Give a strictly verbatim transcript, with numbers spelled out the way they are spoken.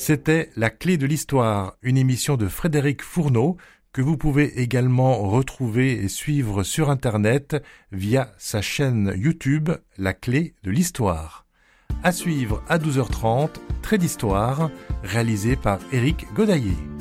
C'était La Clé de l'Histoire, une émission de Frédéric Fourneau que vous pouvez également retrouver et suivre sur Internet via sa chaîne YouTube La Clé de l'Histoire. À suivre à douze heures trente, Trait d'Histoire, réalisé par Éric Godaillé.